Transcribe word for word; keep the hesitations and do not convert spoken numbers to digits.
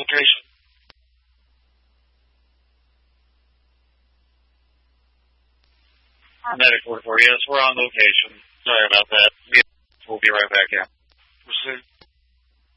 location. Medic four four, yes, we're on location. Sorry about that. We'll be right back in. Pursuit.